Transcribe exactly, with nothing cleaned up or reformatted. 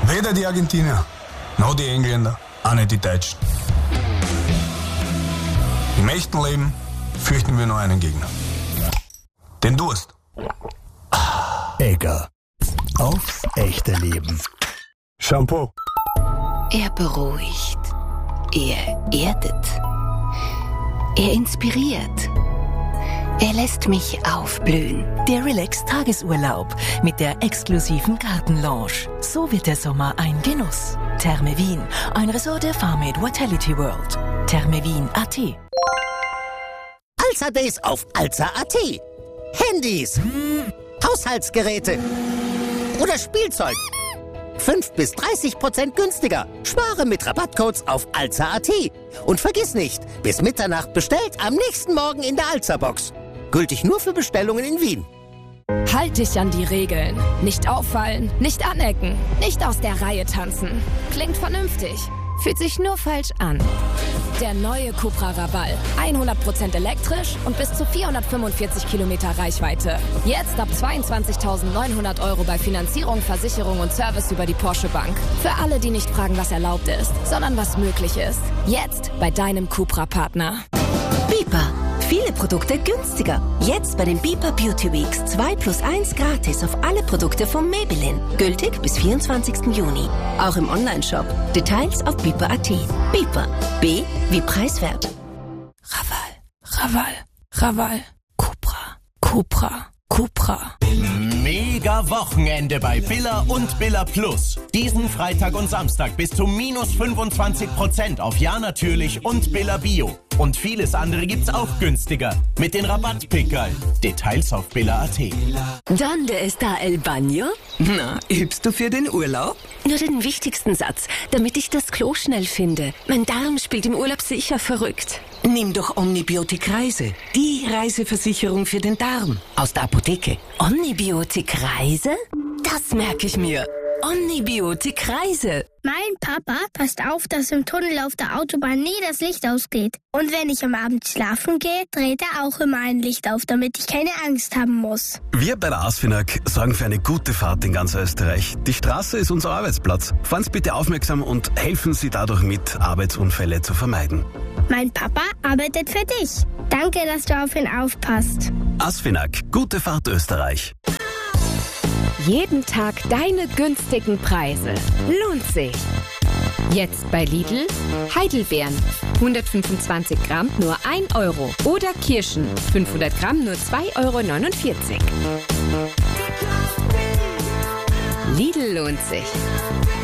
Weder die Argentinier, noch die Engländer, auch nicht die Deutschen. Im echten Leben fürchten wir nur einen Gegner. Den Durst. Egger. Aufs echte Leben. Shampoo. Er beruhigt. Er erdet. Er inspiriert. Er lässt mich aufblühen. Der Relax-Tagesurlaub mit der exklusiven Gartenlounge. So wird der Sommer ein Genuss. Therme Wien, ein Resort der Farmade Vitality World. Therme Wien Punkt a t. Alza Days auf Alza Punkt a t. Handys, Haushaltsgeräte oder Spielzeug. fünf bis dreißig Prozent günstiger. Spare mit Rabattcodes auf Alza Punkt a t. Und vergiss nicht, bis Mitternacht bestellt, am nächsten Morgen in der Alza-Box. Gültig nur für Bestellungen in Wien. Halt dich an die Regeln. Nicht auffallen, nicht anecken, nicht aus der Reihe tanzen. Klingt vernünftig, fühlt sich nur falsch an. Der neue Cupra Raval. hundert Prozent elektrisch und bis zu vierhundertfünfundvierzig Kilometer Reichweite. Jetzt ab zweiundzwanzigtausendneunhundert Euro bei Finanzierung, Versicherung und Service über die Porsche Bank. Für alle, die nicht fragen, was erlaubt ist, sondern was möglich ist. Jetzt bei deinem Cupra-Partner. Bipa. Viele Produkte günstiger. Jetzt bei den Bipa Beauty Weeks zwei plus eins gratis auf alle Produkte von Maybelline. Gültig bis vierundzwanzigsten Juni. Auch im Onlineshop. Details auf bipa Punkt a t. Bipa. B wie preiswert. Raval, Raval, Raval. Cupra, Cupra, Cupra. Mega Wochenende bei Billa und Billa Plus. Diesen Freitag und Samstag bis zu minus fünfundzwanzig Prozent auf Ja natürlich und Billa Bio. Und vieles andere gibt's auch günstiger. Mit den Rabattpickerl. Details auf Billa Punkt a t. ¿Dónde está el baño? Na, übst du für den Urlaub? Nur den wichtigsten Satz, damit ich das Klo schnell finde. Mein Darm spielt im Urlaub sicher verrückt. Nimm doch Omnibiotik Reise. Die Reiseversicherung für den Darm. Aus der Apotheke. Omnibiotik Reise? Das merke ich mir. Omnibiotik Reise. Mein Papa passt auf, dass im Tunnel auf der Autobahn nie das Licht ausgeht. Und wenn ich am Abend schlafen gehe, dreht er auch immer ein Licht auf, damit ich keine Angst haben muss. Wir bei der ASFINAG sorgen für eine gute Fahrt in ganz Österreich. Die Straße ist unser Arbeitsplatz. Fahren Sie bitte aufmerksam und helfen Sie dadurch mit, Arbeitsunfälle zu vermeiden. Mein Papa arbeitet für dich. Danke, dass du auf ihn aufpasst. ASFINAG, gute Fahrt Österreich. Jeden Tag deine günstigen Preise. Lohnt sich. Jetzt bei Lidl Heidelbeeren. hundertfünfundzwanzig Gramm nur ein Euro. Oder Kirschen. fünfhundert Gramm nur zwei Euro neunundvierzig. Lidl lohnt sich.